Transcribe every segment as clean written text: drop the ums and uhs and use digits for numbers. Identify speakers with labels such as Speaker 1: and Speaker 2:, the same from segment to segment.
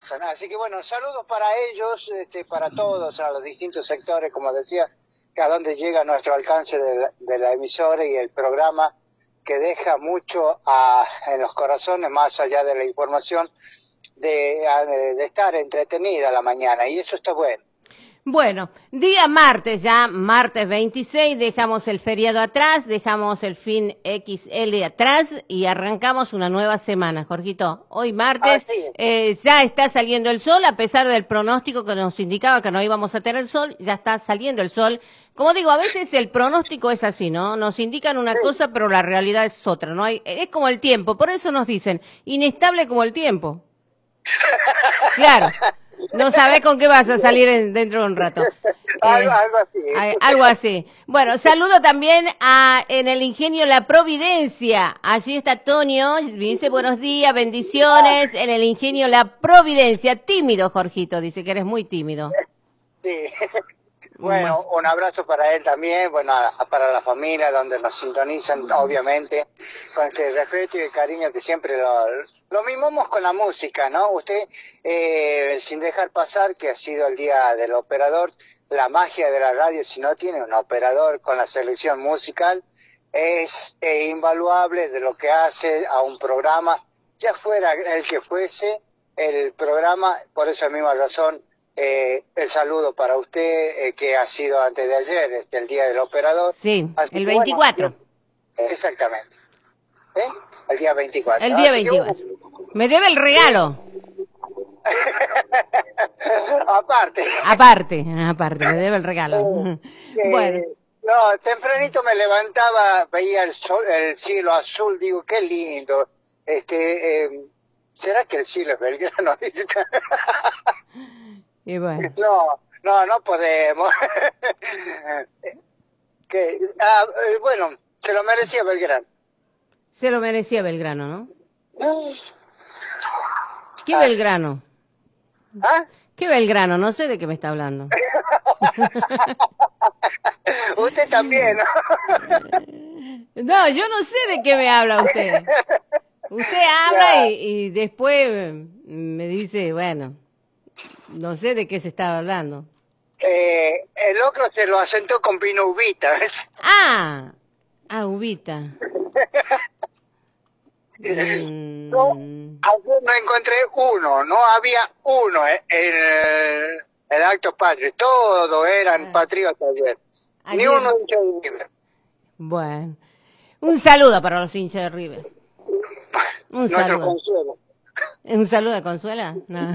Speaker 1: Así que bueno, saludos para ellos, para todos, a los distintos sectores, como decía, que a donde llega nuestro alcance de la emisora y el programa, que deja mucho en los corazones, más allá de la información, de estar entretenida la mañana, y eso está bueno.
Speaker 2: Bueno, día martes ya, martes 26, dejamos el feriado atrás, dejamos el fin XL atrás y arrancamos una nueva semana, Jorgito. Hoy martes ya está saliendo el sol, a pesar del pronóstico que nos indicaba que no íbamos a tener sol, ya está saliendo el sol. Como digo, a veces el pronóstico es así, ¿no? Nos indican una cosa, pero la realidad es otra, ¿no? Es como el tiempo, por eso nos dicen, inestable como el tiempo. Claro. No sabés con qué vas a salir dentro de un rato.
Speaker 1: Algo así.
Speaker 2: Algo así. Bueno, saludo también en el Ingenio La Providencia. Allí está Tonio, dice buenos días, bendiciones. En el Ingenio La Providencia. Tímido, Jorgito, dice que eres muy tímido.
Speaker 1: Sí. Bueno, un abrazo para él también, bueno, para la familia donde nos sintonizan, obviamente, con este respeto y el cariño que siempre lo mimamos con la música, ¿no? Usted, sin dejar pasar que ha sido el día del operador, la magia de la radio, si no tiene un operador con la selección musical, es invaluable de lo que hace a un programa, ya fuera el que fuese el programa, por esa misma razón. El saludo para usted, que ha sido antes de ayer, el día del operador.
Speaker 2: Sí, el 24.
Speaker 1: Bueno, exactamente. El día 24.
Speaker 2: El día 24. Me debe el regalo. Aparte, me debe el regalo. Bueno.
Speaker 1: No, tempranito me levantaba, veía el cielo azul, digo, qué lindo. ¿Será que el cielo es Belgrano?
Speaker 2: Y bueno.
Speaker 1: No podemos. Bueno, se lo merecía Belgrano.
Speaker 2: Se lo merecía Belgrano, ¿no? ¿Qué Belgrano?
Speaker 1: ¿Ah?
Speaker 2: ¿Qué Belgrano? No sé de qué me está hablando.
Speaker 1: Usted también, ¿no?
Speaker 2: No, yo no sé de qué me habla usted. Usted habla y después me dice, bueno, no sé de qué se estaba hablando.
Speaker 1: El otro se lo asentó con pino ubita, ¿ves?
Speaker 2: Ubita.
Speaker 1: No, ayer no encontré uno, no había uno en el acto patrio, todos eran patriotas ayer. Ni uno hincha de River.
Speaker 2: Bueno, un saludo para los hinchas de River. Un
Speaker 1: Nuestro
Speaker 2: saludo.
Speaker 1: Consuelo.
Speaker 2: ¿Un saludo de Consuela? No.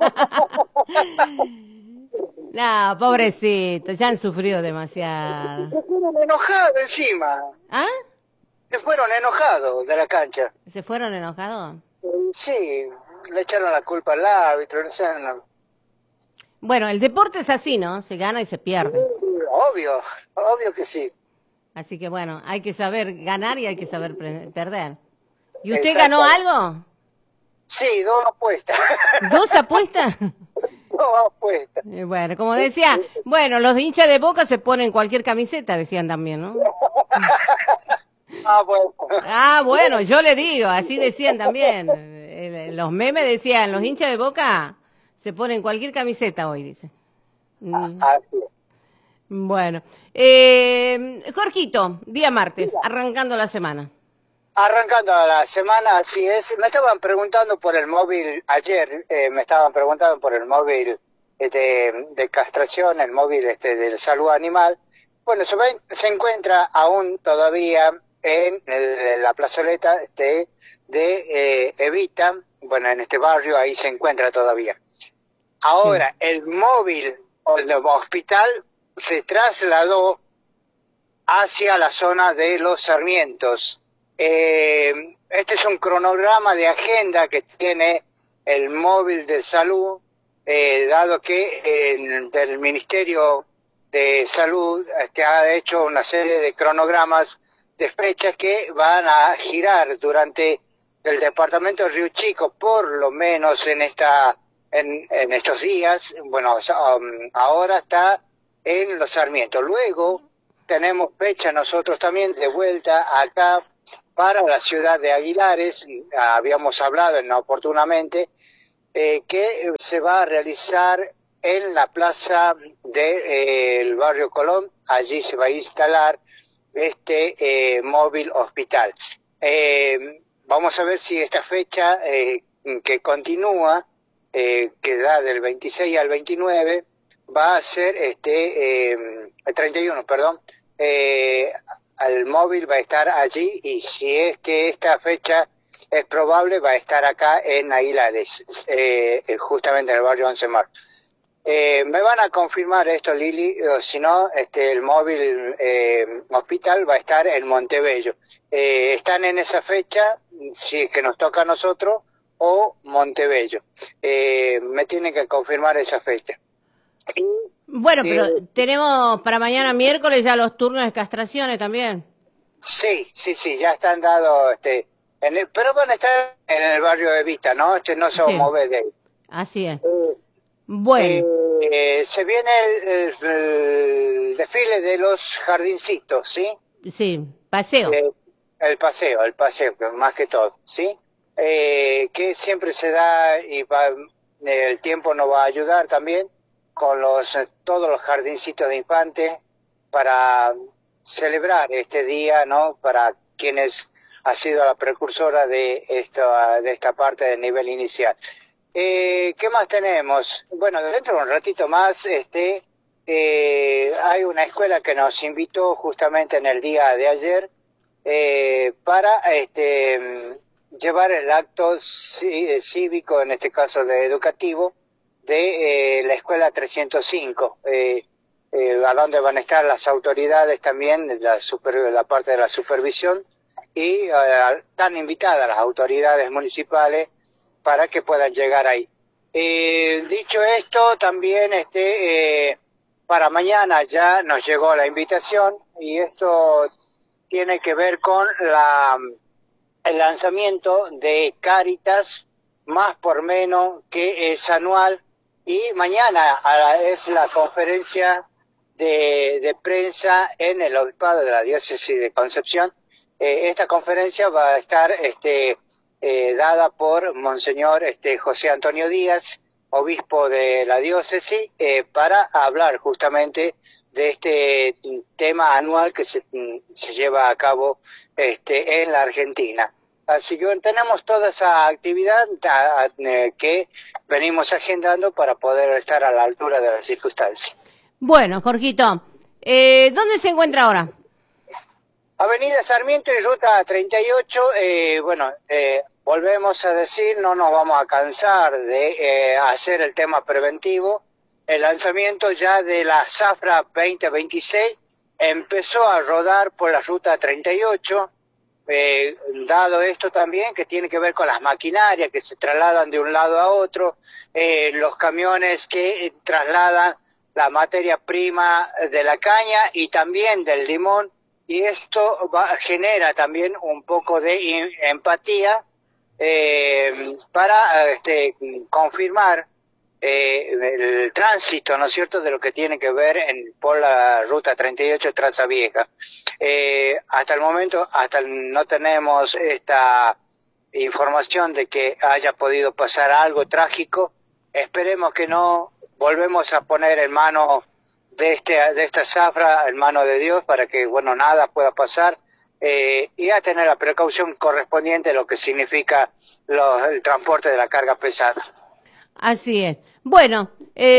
Speaker 2: No, pobrecito, ya han sufrido demasiado.
Speaker 1: Se fueron enojados encima.
Speaker 2: ¿Ah?
Speaker 1: Se fueron enojados de la cancha.
Speaker 2: ¿Se fueron enojados?
Speaker 1: Sí, le echaron la culpa al árbitro, no sé. No.
Speaker 2: Bueno, el deporte es así, ¿no? Se gana y se pierde.
Speaker 1: Obvio que sí.
Speaker 2: Así que bueno, hay que saber ganar y hay que saber perder. ¿Y usted ganó algo?
Speaker 1: Sí, 2 apuestas.
Speaker 2: ¿2 apuestas?
Speaker 1: 2 apuestas.
Speaker 2: Bueno, como decía, bueno, los hinchas de Boca se ponen cualquier camiseta, decían también, ¿no? Bueno, yo le digo, así decían también. Los memes decían, los hinchas de Boca se ponen cualquier camiseta hoy, dice. Bueno, Jorgito, día martes, arrancando la semana.
Speaker 1: Arrancando la semana, así es. Me estaban preguntando por el móvil ayer, me estaban preguntando por el móvil de castración, el móvil de salud animal. Bueno, se encuentra aún todavía en la plazoleta de Evita, bueno, en este barrio, ahí se encuentra todavía. Ahora, el móvil del hospital se trasladó hacia la zona de Los Sarmientos. Este es un cronograma de agenda que tiene el móvil de salud, dado que del Ministerio de Salud ha hecho una serie de cronogramas de fechas que van a girar durante el departamento de Río Chico, por lo menos en estos días. Bueno, ahora está en Los Sarmientos. Luego tenemos fecha nosotros también de vuelta acá para la ciudad de Aguilares. Habíamos hablado inoportunamente que se va a realizar en la plaza del barrio Colón. Allí se va a instalar este móvil hospital. Vamos a ver si esta fecha que continúa, que da del 26 al 29, va a ser el 31, perdón. El móvil va a estar allí, y si es que esta fecha es probable, va a estar acá en Aguilares, justamente en el barrio 11 Mar. Me van a confirmar esto, Lili, o si no, el móvil hospital va a estar en Montebello. Están en esa fecha, si es que nos toca a nosotros, o Montebello. Me tienen que confirmar esa fecha.
Speaker 2: Bueno, pero tenemos para mañana miércoles ya los turnos de castraciones también.
Speaker 1: Sí, ya están dados, pero van a estar en el barrio de Vista, ¿no? No se va a mover de ahí.
Speaker 2: Así es. Bueno.
Speaker 1: Se viene el desfile de los jardincitos, ¿sí?
Speaker 2: Sí, paseo.
Speaker 1: El paseo, más que todo, ¿sí? Que siempre se da, y el tiempo nos va a ayudar también con todos los jardincitos de infantes para celebrar este día, ¿no? Para quienes ha sido la precursora de esta parte del nivel inicial. ¿Qué más tenemos? Bueno, dentro de un ratito más, hay una escuela que nos invitó justamente en el día de ayer para llevar el acto cívico, en este caso de educativo, de la escuela 305, a donde van a estar las autoridades también, la parte de la supervisión, y están invitadas las autoridades municipales para que puedan llegar ahí. Dicho esto, también para mañana ya nos llegó la invitación, y esto tiene que ver con el lanzamiento de Cáritas Más por Menos, que es anual, y mañana es la conferencia de prensa en el obispado de la diócesis de Concepción. Esta conferencia va a estar dada por Monseñor José Antonio Díaz, obispo de la diócesis, para hablar justamente de este tema anual que se lleva a cabo en la Argentina. Así que tenemos toda esa actividad que venimos agendando para poder estar a la altura de las circunstancias.
Speaker 2: Bueno, Jorgito, ¿dónde se encuentra ahora?
Speaker 1: Avenida Sarmiento y Ruta 38, volvemos a decir, no nos vamos a cansar de hacer el tema preventivo. El lanzamiento ya de la Zafra 2026 empezó a rodar por la Ruta 38, dado esto también que tiene que ver con las maquinarias que se trasladan de un lado a otro, los camiones que trasladan la materia prima de la caña y también del limón, y esto genera también un poco de empatía para confirmar el tránsito, ¿no es cierto?, de lo que tiene que ver por la Ruta 38 Traza Vieja. Hasta el momento, no tenemos esta información de que haya podido pasar algo trágico. Esperemos que no. Volvemos a poner en manos de esta zafra, en manos de Dios, para que, nada pueda pasar, y a tener la precaución correspondiente a lo que significa el transporte de la carga pesada.
Speaker 2: Así es. Bueno,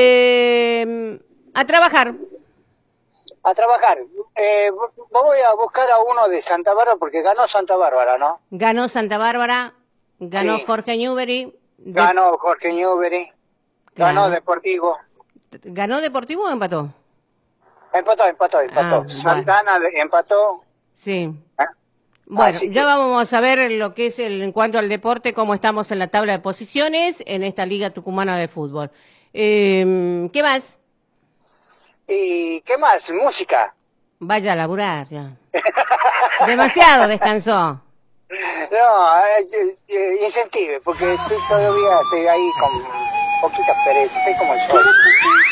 Speaker 2: a trabajar.
Speaker 1: A trabajar. Voy a buscar a uno de Santa Bárbara, porque ganó Santa Bárbara, ¿no?
Speaker 2: Ganó Santa Bárbara, ganó
Speaker 1: sí.
Speaker 2: Jorge Newbery.
Speaker 1: Ganó Jorge Newbery. Ganó Deportivo.
Speaker 2: ¿Ganó Deportivo o empató?
Speaker 1: Empató. Santana empató.
Speaker 2: Sí. Bueno, ya vamos a ver lo que es en cuanto al deporte, cómo estamos en la tabla de posiciones en esta Liga Tucumana de Fútbol. ¿Qué más?
Speaker 1: ¿Y qué más? Música.
Speaker 2: Vaya a laburar ya. Demasiado descansó.
Speaker 1: No, incentive, porque todavía estoy ahí con poquita pereza, estoy como el sol.